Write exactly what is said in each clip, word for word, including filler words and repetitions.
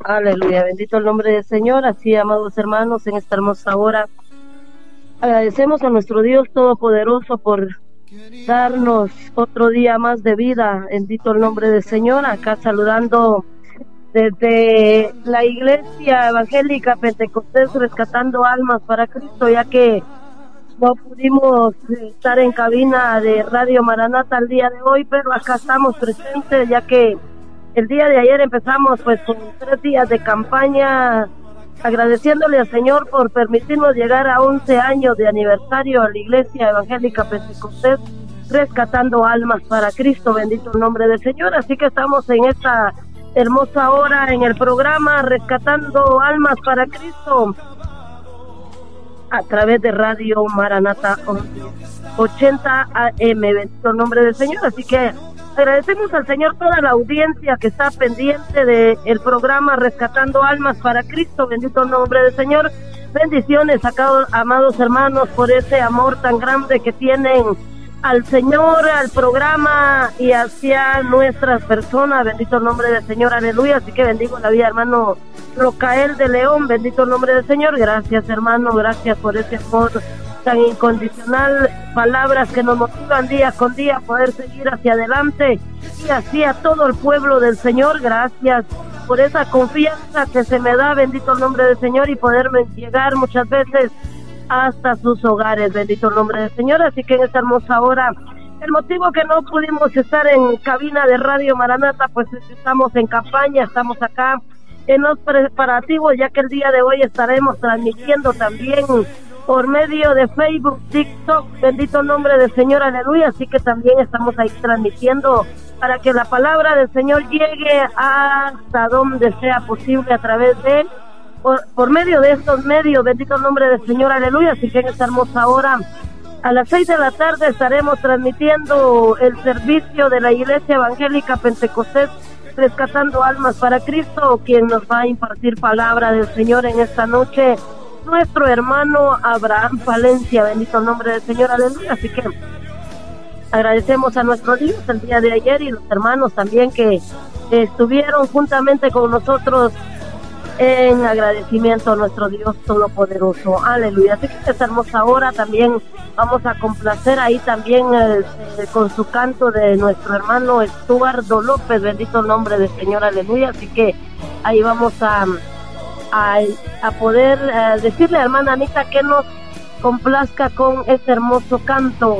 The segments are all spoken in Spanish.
Aleluya, bendito el nombre del Señor. Así, amados hermanos, en esta hermosa hora agradecemos a nuestro Dios Todopoderoso por darnos otro día más de vida. Bendito el nombre del Señor. Acá saludando desde la Iglesia Evangélica Pentecostés, rescatando almas para Cristo, ya que no pudimos estar en cabina de Radio Maranata el día de hoy, pero acá estamos presentes, ya que el día de ayer empezamos pues con tres días de campaña, agradeciéndole al Señor por permitirnos llegar a once años de aniversario a la Iglesia Evangélica Pentecostés, rescatando almas para Cristo. Bendito el nombre del Señor. Así que estamos en esta hermosa hora en el programa Rescatando Almas para Cristo, a través de Radio Maranata ochenta A M. Bendito el nombre del Señor. Así que agradecemos al Señor toda la audiencia que está pendiente de el programa Rescatando Almas para Cristo. Bendito el nombre del Señor. Bendiciones a cada, amados hermanos, por ese amor tan grande que tienen al Señor, al programa y hacia nuestras personas. Bendito el nombre del Señor, aleluya. Así que bendigo la vida, hermano Rocael de León. Bendito el nombre del Señor. Gracias, hermano, gracias por ese amor tan incondicional, palabras que nos motivan día con día a poder seguir hacia adelante, y así a todo el pueblo del Señor. Gracias por esa confianza que se me da, bendito el nombre del Señor, y poderme llegar muchas veces hasta sus hogares. Bendito el nombre del Señor. Así que en esta hermosa hora, el motivo que no pudimos estar en cabina de Radio Maranata, pues es que estamos en campaña, estamos acá en los preparativos, ya que el día de hoy estaremos transmitiendo también por medio de Facebook, TikTok. Bendito el nombre del Señor, aleluya. Así que también estamos ahí transmitiendo para que la palabra del Señor llegue hasta donde sea posible a través de él, por, por medio de estos medios. Bendito el nombre del Señor, aleluya. Así que en esta hermosa hora, a las seis de la tarde, estaremos transmitiendo el servicio de la Iglesia Evangélica Pentecostés, Rescatando Almas para Cristo. Quien nos va a impartir palabra del Señor en esta noche, nuestro hermano Abraham Palencia. Bendito el nombre del Señor, aleluya. Así que agradecemos a nuestro Dios el día de ayer, y los hermanos también que estuvieron juntamente con nosotros en agradecimiento a nuestro Dios Todopoderoso, aleluya. Así que esta hermosa hora también vamos a complacer ahí también eh, eh, con su canto de nuestro hermano Estuardo López. Bendito el nombre del Señor, aleluya. Así que ahí vamos a A, a poder uh, decirle a hermana Anita que nos complazca con este hermoso canto.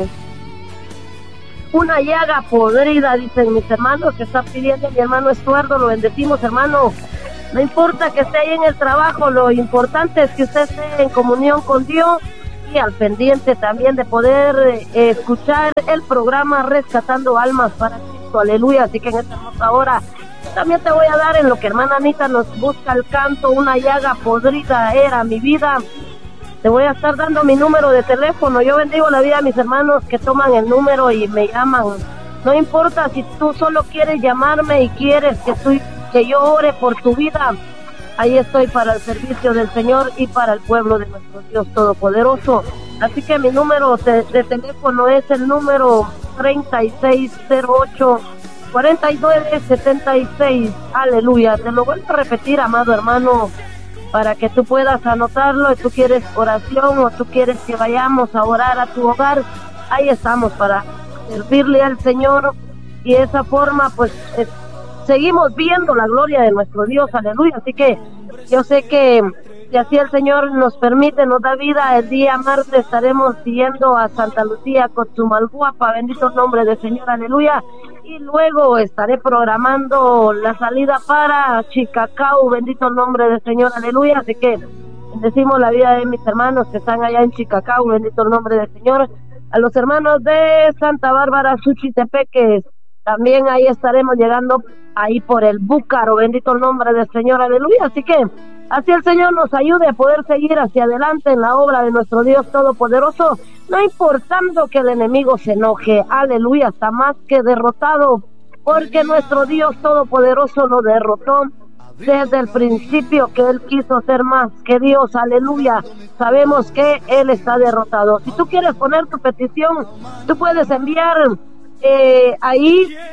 Una llaga podrida, dicen mis hermanos, que está pidiendo mi hermano Estuardo. Lo bendecimos, hermano. No importa que esté ahí en el trabajo, lo importante es que usted esté en comunión con Dios y al pendiente también de poder eh, escuchar el programa Rescatando Almas para Cristo, aleluya. Así que en esta hermosa hora también te voy a dar, en lo que hermana Anita nos busca el canto, una llaga podrida era mi vida, te voy a estar dando mi número de teléfono. Yo bendigo la vida a mis hermanos que toman el número y me llaman. No importa si tú solo quieres llamarme y quieres que, tú, que yo ore por tu vida, ahí estoy para el servicio del Señor y para el pueblo de nuestro Dios Todopoderoso. Así que mi número de, de teléfono es el número treinta y seis cero ocho, cuarenta y nueve setenta y seis, aleluya. Te lo vuelvo a repetir, amado hermano, para que tú puedas anotarlo. Si tú quieres oración o tú quieres que vayamos a orar a tu hogar, ahí estamos para servirle al Señor, y de esa forma pues eh, seguimos viendo la gloria de nuestro Dios, aleluya. Así que yo sé que si así el Señor nos permite, nos da vida, el día martes estaremos siguiendo a Santa Lucía Cotzumalguapa. Bendito el nombre del Señor, aleluya. Y luego estaré programando la salida para Chicacao. Bendito el nombre del Señor, aleluya. Así que bendecimos la vida de mis hermanos que están allá en Chicacao. Bendito el nombre del Señor. A los hermanos de Santa Bárbara, Suchitepeques, también ahí estaremos llegando ahí por el Búcaro. Bendito el nombre del Señor, aleluya. Así que así el Señor nos ayude a poder seguir hacia adelante en la obra de nuestro Dios Todopoderoso, no importando que el enemigo se enoje, aleluya, está más que derrotado, porque nuestro Dios Todopoderoso lo derrotó desde el principio, que Él quiso ser más que Dios, aleluya. Sabemos que Él está derrotado. Si tú quieres poner tu petición, tú puedes enviar eh, ahí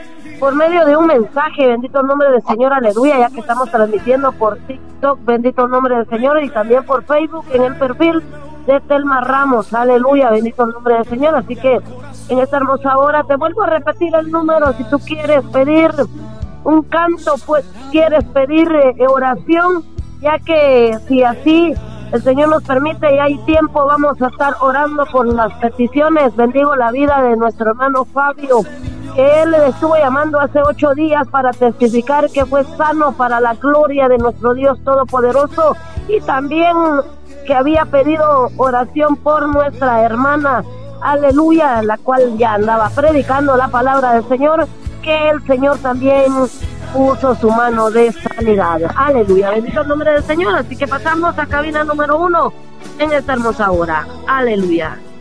por medio de un mensaje, bendito el nombre del Señor, aleluya, ya que estamos transmitiendo por TikTok, bendito el nombre del Señor, y también por Facebook en el perfil de Telma Ramos, aleluya, bendito el nombre del Señor. Así que en esta hermosa hora te vuelvo a repetir el número, si tú quieres pedir un canto, pues quieres pedir eh, oración, ya que si así el Señor nos permite y hay tiempo, vamos a estar orando por las peticiones. Bendigo la vida de nuestro hermano Fabio, que él le estuvo llamando hace ocho días para testificar que fue sano para la gloria de nuestro Dios Todopoderoso, y también que había pedido oración por nuestra hermana, aleluya, la cual ya andaba predicando la palabra del Señor, que el Señor también puso su mano de sanidad, aleluya, bendito el nombre del Señor. Así que pasamos a cabina número uno en esta hermosa hora, aleluya.